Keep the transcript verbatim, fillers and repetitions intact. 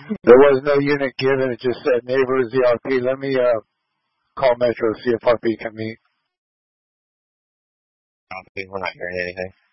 There was no unit given. It just said neighbor Z R P. Let me uh, call Metro, see if R P can meet. I don't think we're not hearing anything.